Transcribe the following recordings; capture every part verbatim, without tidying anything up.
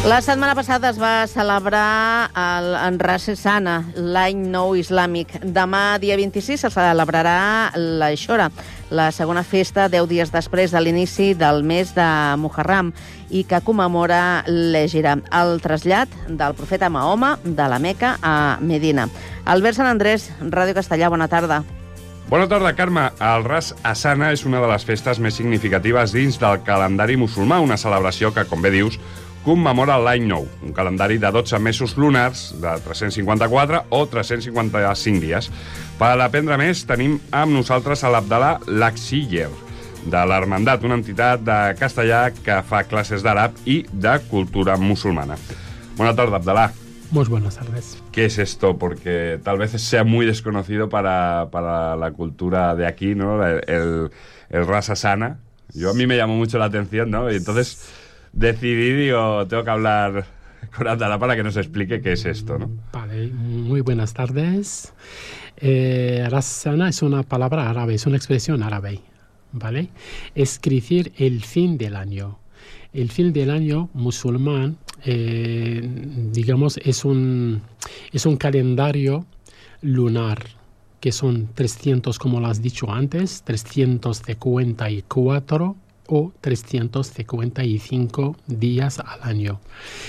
La setmana passada es va celebrar el Ras Hasana, l'any nou islàmic. Demà, dia vint-i-sis, se celebrarà l'Aixora, la segona festa deu dies després de l'inici del mes de Muharram i que commemora l'Hègira, el trasllat del profeta Mahoma de la Meca a Medina. Albert Sant Andrés, Ràdio Castellà, bona tarda. Bona tarda, Carme. El Ras Hasana és una de les festes més significatives dins del calendari musulmà, una celebració que, com bé dius, commemora l'any nou, un calendari de dotze mesos lunars, de tres-cents cinquanta-quatre o tres-cents cinquanta-cinc dies. Per aprendre més, tenim amb nosaltres a l'Abdalà Lakshiyer, de l'Hermandat, una entitat de castellà que fa classes d'àrab i de cultura musulmana. Bona tarda, Abdalà. Muy buenas tardes. ¿Qué es esto? Porque tal vez sea muy desconocido para, para la cultura de aquí, ¿no? El, el, el Ras Hasana. Yo, a mí me llamó mucho la atención, ¿no? Y entonces decidí, digo, tengo que hablar con Abdalá para que nos explique qué es esto, ¿no? Vale, muy buenas tardes. Eh, Ras Hasana es una palabra árabe, es una expresión árabe, ¿vale? Es decir, el fin del año. El fin del año musulmán, eh, digamos, es un, es un calendario lunar, que son trescientos, como lo has dicho antes, trescientos cincuenta y cuatro o trescientos cincuenta y cinco días al año.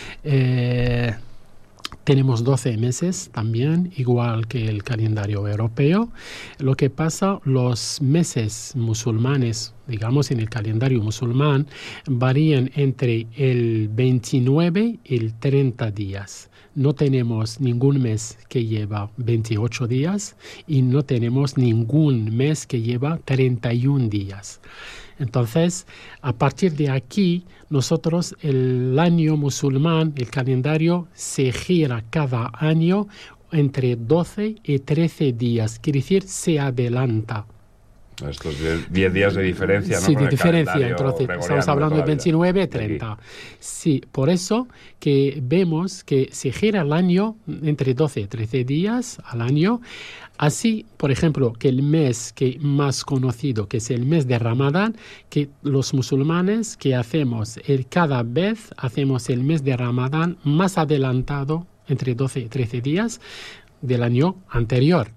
Eh, Tenemos doce meses también, igual que el calendario europeo. Lo que pasa, los meses musulmanes, digamos en el calendario musulmán, varían entre el veintinueve y el treinta días. No tenemos ningún mes que lleva veintiocho días y no tenemos ningún mes que lleva treinta y un días. Entonces, a partir de aquí, nosotros el año musulmán, el calendario, se gira cada año entre doce y trece días, quiere decir, se adelanta. Estos diez días de diferencia, ¿no? Sí, de diferencia, entonces estamos hablando de veintinueve a treinta. Sí, por eso que vemos que se gira el año entre doce y trece días al año. Así, por ejemplo, que el mes que más conocido, que es el mes de Ramadán, que los musulmanes que hacemos, el, cada vez hacemos el mes de Ramadán más adelantado, entre doce y trece días del año anterior.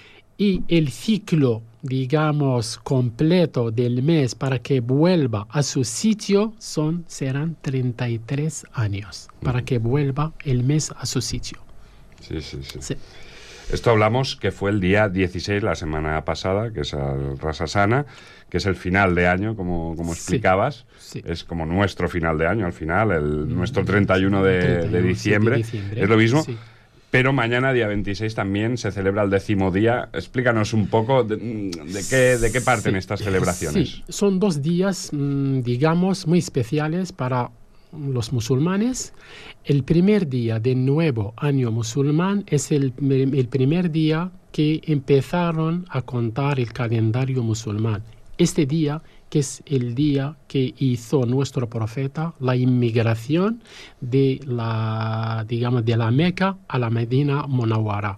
Y el ciclo, digamos, completo del mes para que vuelva a su sitio son, serán treinta y tres años, para que vuelva el mes a su sitio. Sí, sí, sí. Sí. Esto hablamos que fue el día dieciséis, la semana pasada, que es el Ras Hasana, que es el final de año, como, como explicabas. Sí, sí. Es como nuestro final de año, al final, el, mm, nuestro treinta y uno de, treinta y uno, de, diciembre. Sí, de diciembre. Es lo mismo. Sí. Pero mañana, día veintiséis, también se celebra el décimo día. Explícanos un poco de, de, qué, de qué parten sí. estas celebraciones. Sí, son dos días, digamos, muy especiales para los musulmanes. El primer día del nuevo año musulmán es el, el primer día que empezaron a contar el calendario musulmán. Este día, que es el día que hizo nuestro profeta la inmigración de la, digamos, de la Meca a la Medina Munawwara.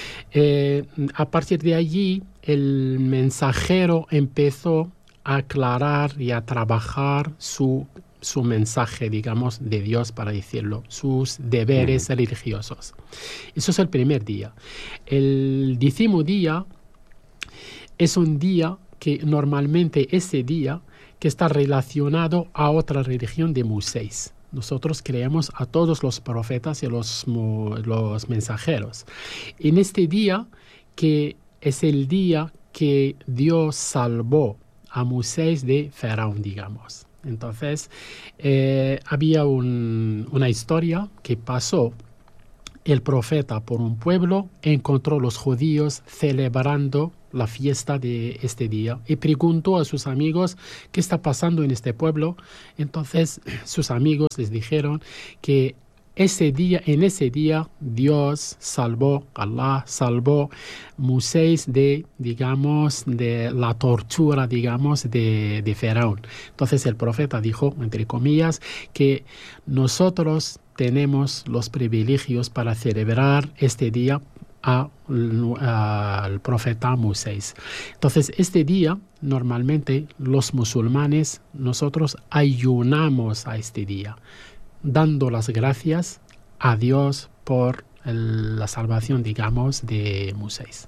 Eh, a partir de allí, el mensajero empezó a aclarar y a trabajar su su mensaje, digamos, de Dios, para decirlo, sus deberes uh-huh. religiosos. Eso es el primer día. El décimo día es un día que normalmente ese día que está relacionado a otra religión de Moisés. Nosotros creemos a todos los profetas y los, los mensajeros. En este día, que es el día que Dios salvó a Moisés de Faraón, digamos. Entonces, eh, había un, una historia que pasó. El profeta por un pueblo encontró a los judíos celebrando la fiesta de este día y preguntó a sus amigos qué está pasando en este pueblo. Entonces, sus amigos les dijeron que ese día, en ese día, Dios salvó, Allah salvó Moisés de, digamos, de la tortura, digamos, de, de Faraón. Entonces el profeta dijo, entre comillas, que nosotros tenemos los privilegios para celebrar este día a, a, al profeta Moisés. Entonces este día, normalmente los musulmanes, nosotros ayunamos a este día. dando las gracias a Dios por el, la salvación, digamos, de Moisés.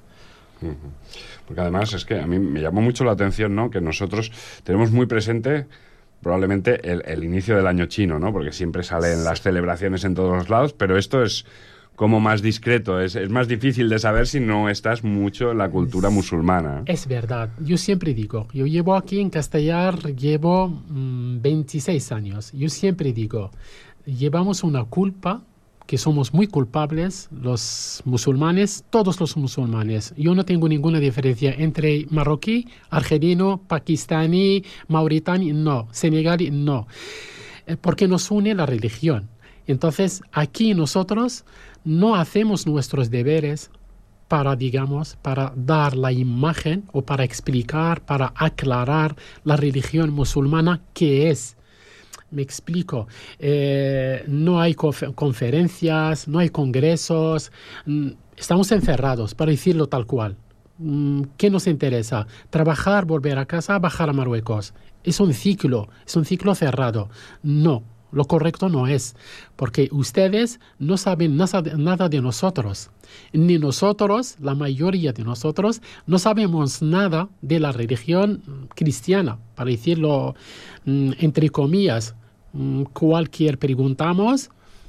Porque además es que a mí me llamó mucho la atención, ¿no?, que nosotros tenemos muy presente probablemente el, el inicio del año chino, ¿no?, porque siempre salen sí. las celebraciones en todos los lados, pero esto es como más discreto, es, es más difícil de saber si no estás mucho en la cultura musulmana. Es verdad, yo siempre digo, yo llevo aquí en Castellar, llevo mmm, veintiséis años, yo siempre digo, llevamos una culpa, que somos muy culpables, los musulmanes, todos los musulmanes. Yo no tengo ninguna diferencia entre marroquí, argelino, pakistaní, mauritani, no, senegalí, no. Porque nos une la religión. Entonces, aquí nosotros no hacemos nuestros deberes para, digamos, para dar la imagen o para explicar, para aclarar la religión musulmana que es. Me explico, eh, no hay confer- conferencias, no hay congresos, mm, estamos encerrados, para decirlo tal cual. Mm, ¿Qué nos interesa? Trabajar, volver a casa, bajar a Marruecos. Es un ciclo, es un ciclo cerrado. No, lo correcto no es, porque ustedes no saben nada, nada de nosotros, ni nosotros, la mayoría de nosotros, no sabemos nada de la religión cristiana, para decirlo mm, entre comillas. Cualquier preguntamos,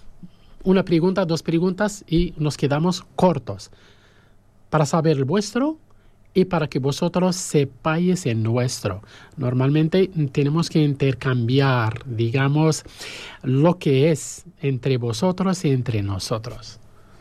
una pregunta, dos preguntas y nos quedamos cortos para saber el vuestro y para que vosotros sepáis el nuestro. Normalmente tenemos que intercambiar, digamos, lo que es entre vosotros y entre nosotros.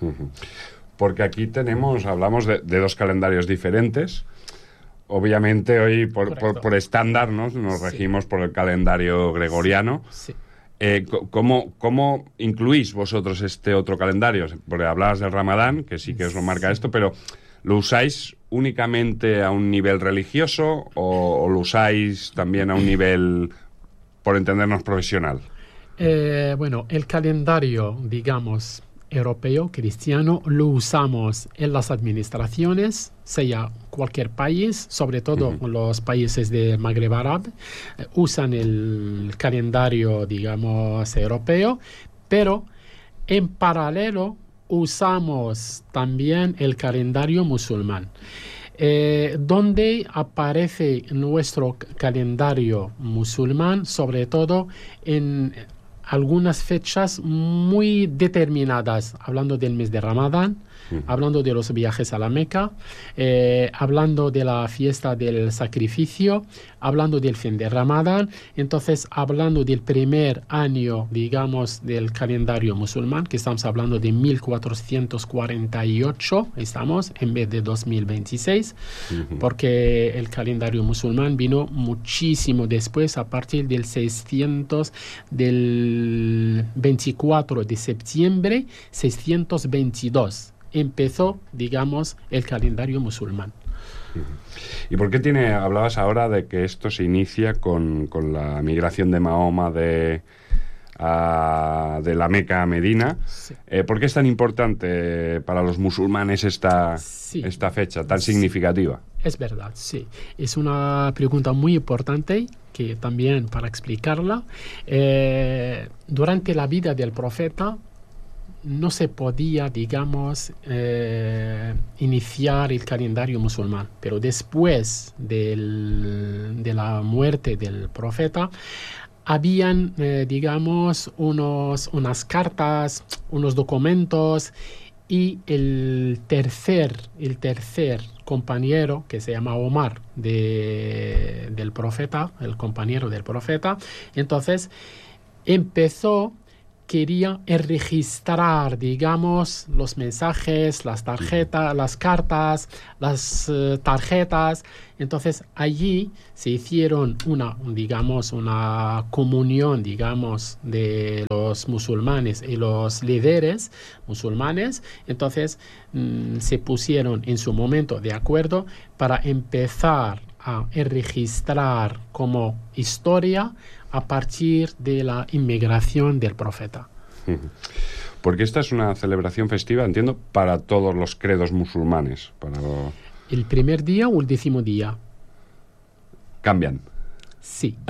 Porque aquí tenemos, hablamos de, de dos calendarios diferentes. Obviamente hoy por, por, por estándar, ¿no?, nos sí. regimos por el calendario gregoriano. Sí. Sí. Eh, ¿cómo, ¿Cómo incluís vosotros este otro calendario? Porque hablabas del Ramadán, que sí que os lo marca sí. esto, pero ¿lo usáis únicamente a un nivel religioso o, o lo usáis también a un nivel, por entendernos, profesional? Eh, bueno, el calendario, digamos, europeo, cristiano, lo usamos en las administraciones, sea cualquier país, sobre todo uh-huh. los países del Magreb árabe, eh, usan el calendario, digamos, europeo, pero en paralelo usamos también el calendario musulmán, eh, donde aparece nuestro calendario musulmán, sobre todo en algunas fechas muy determinadas, hablando del mes de Ramadán, uh-huh. hablando de los viajes a la Meca, eh, hablando de la fiesta del sacrificio, hablando del fin de Ramadán, entonces hablando del primer año, digamos, del calendario musulmán, que estamos hablando de mil cuatrocientos cuarenta y ocho, estamos, en vez de dos mil veintiséis, uh-huh. porque el calendario musulmán vino muchísimo después, a partir del seiscientos, del veinticuatro de septiembre seiscientos veintidós empezó, digamos, el calendario musulmán. ¿Y por qué tiene, hablabas ahora de que esto se inicia con, con la migración de Mahoma de, a, de la Meca a Medina? Sí. Eh, ¿Por qué es tan importante para los musulmanes esta, sí. esta fecha tan sí. significativa? Es verdad, sí. Es una pregunta muy importante que también para explicarla, eh, durante la vida del profeta no se podía, digamos, eh, iniciar el calendario musulmán, pero después del, de la muerte del profeta, habían, eh, digamos, unos, unas cartas, unos documentos, y el tercer, el tercer compañero, que se llama Omar, de, del profeta, el compañero del profeta, entonces empezó, quería registrar, digamos, los mensajes, las tarjetas, las cartas, las uh, tarjetas. Entonces allí se hicieron una, digamos, una comunión, digamos, de los musulmanes y los líderes musulmanes. Entonces mmm, se pusieron en su momento de acuerdo para empezar a registrar como historia a partir de la inmigración del profeta. Porque esta es una celebración festiva, entiendo, para todos los credos musulmanes. Para lo... ¿El primer día o el décimo día? ¿Cambian? Sí. Ah.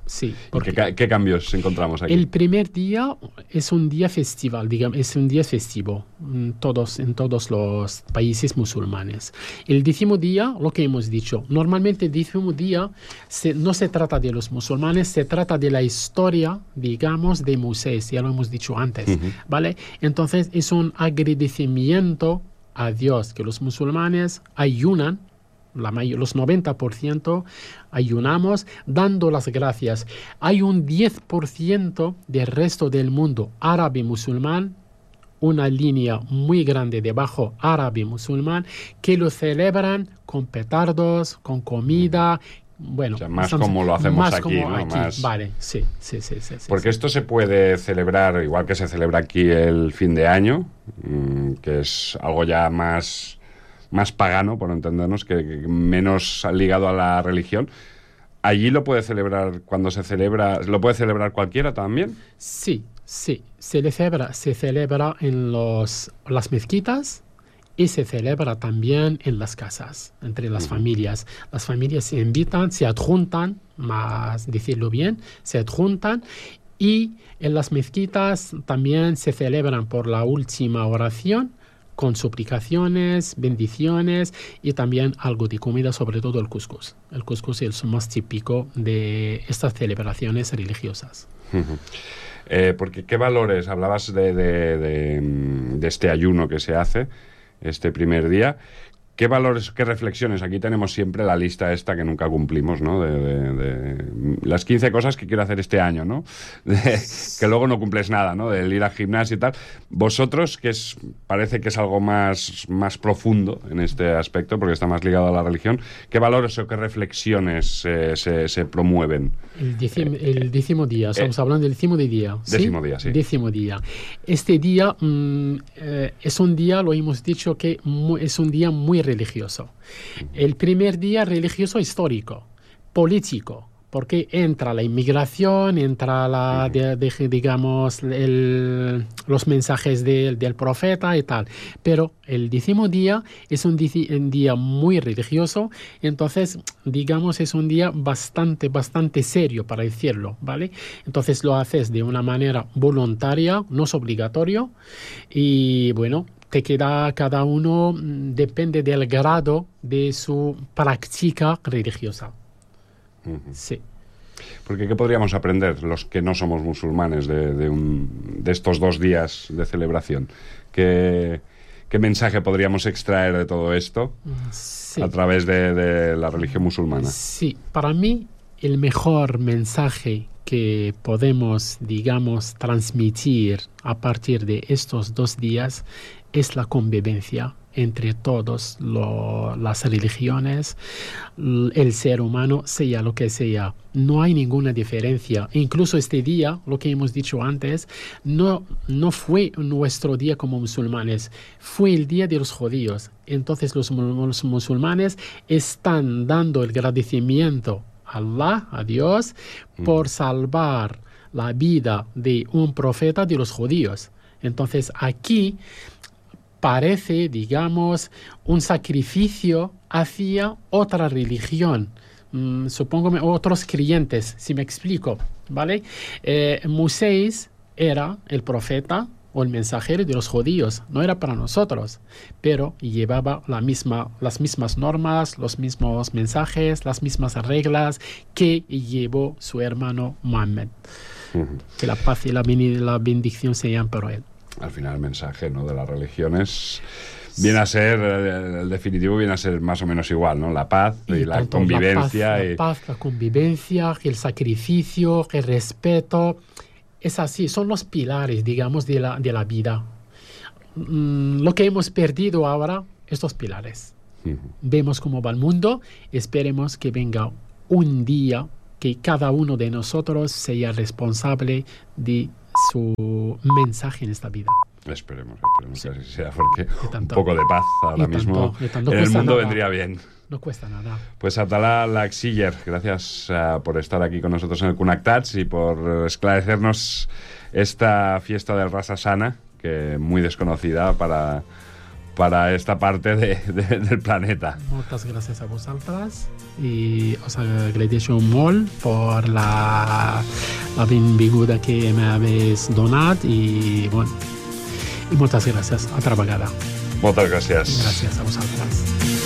sí. ¿Y qué, qué cambios encontramos aquí? El primer día es un día festival, digamos, es un día festivo en todos, en todos los países musulmanes. El décimo día, lo que hemos dicho, normalmente el décimo día se, no se trata de los musulmanes, se trata de la historia, digamos, de Moisés, ya lo hemos dicho antes, uh-huh. ¿vale? Entonces es un agradecimiento a Dios que los musulmanes ayunan. La mayor, los noventa por ciento ayunamos dando las gracias. Hay un diez por ciento del resto del mundo árabe musulmán, una línea muy grande debajo árabe musulmán, que lo celebran con petardos, con comida. Bueno, o sea, más estamos, como lo hacemos más aquí, como ¿no? Aquí. Más... Vale, sí, sí, sí, sí. Porque sí. esto se puede celebrar igual que se celebra aquí el fin de año, mmm, que es algo ya más... más pagano, por entendernos, que, que menos ligado a la religión. ¿Allí lo puede celebrar cuando se celebra, lo puede celebrar cualquiera también? Sí, sí. Se celebra, se celebra en los, las mezquitas y se celebra también en las casas, entre las uh-huh. familias. Las familias se invitan, se adjuntan, más decirlo bien, se adjuntan, y en las mezquitas también se celebran por la última oración, con suplicaciones, bendiciones y también algo de comida, sobre todo el cuscús. El cuscús es el más típico de estas celebraciones religiosas. Uh-huh. Eh, porque, ¿qué valores? Hablabas de, de, de, de este ayuno que se hace este primer día. ¿Qué valores, qué reflexiones? Aquí tenemos siempre la lista esta que nunca cumplimos, ¿no? De, de, de las quince cosas que quiero hacer este año, ¿no? De, que luego no cumples nada, ¿no? Del ir al gimnasio y tal. Vosotros, que es, parece que es algo más, más profundo en este aspecto, porque está más ligado a la religión, ¿qué valores o qué reflexiones eh, se, se promueven? El décimo, el décimo día, estamos eh, hablando del décimo día. ¿Sí? Décimo día, sí. Décimo día. Este día mmm, eh, es un día, lo hemos dicho, que muy, es un día muy religioso. El primer día religioso histórico, político, porque entra la inmigración, entra la, de, de, digamos, el, los mensajes de, del profeta y tal. Pero el décimo día es un, un día muy religioso, entonces, digamos, es un día bastante, bastante serio, para decirlo, ¿vale? Entonces lo haces de una manera voluntaria, no es obligatorio, y bueno, te queda cada uno, depende del grado de su práctica religiosa. Uh-huh. Sí. Porque ¿qué podríamos aprender los que no somos musulmanes de, de, un, de estos dos días de celebración? ¿Qué, qué mensaje podríamos extraer de todo esto sí. a través de, de la religión musulmana? Sí, para mí el mejor mensaje que podemos, digamos, transmitir a partir de estos dos días es la convivencia entre todas las religiones, el ser humano, sea lo que sea. No hay ninguna diferencia. Incluso este día, lo que hemos dicho antes, no, no fue nuestro día como musulmanes, fue el día de los judíos. Entonces los, los musulmanes están dando el agradecimiento a Allah, a Dios, por salvar la vida de un profeta de los judíos. Entonces aquí parece, digamos, un sacrificio hacia otra religión, mm, supongo otros creyentes, si me explico, ¿vale? Eh, Moisés era el profeta o el mensajero de los judíos, no era para nosotros, pero llevaba la misma, las mismas normas, los mismos mensajes, las mismas reglas que llevó su hermano Mohammed. Uh-huh. Que la paz y la, la bendición sean por él. Al final el mensaje, ¿no?, de las religiones viene a ser, el definitivo viene a ser más o menos igual, ¿no? La paz y, y la convivencia. La paz, y... la paz, la convivencia, el sacrificio, el respeto. Es así, son los pilares, digamos, de la, de la vida. Mm, lo que hemos perdido ahora, estos pilares. Uh-huh. Vemos cómo va el mundo, esperemos que venga un día que cada uno de nosotros sea responsable de su mensaje en esta vida. Esperemos, esperemos sí. que así sea, porque tanto, un poco de paz ahora mismo tanto, en el mundo nada. vendría bien. No cuesta nada. Pues Atalá Laxiller, gracias uh, por estar aquí con nosotros en el Connectats y por esclarecernos esta fiesta del Ras Hashanah, que muy desconocida para, para esta parte de, de, del planeta. Moltes gràcies a vosaltres i us agraeixo molt per la, la benvinguda que m'habéis donat i, bueno, i moltes gràcies altra vegada. Moltes gràcies. Gràcies a vosaltres.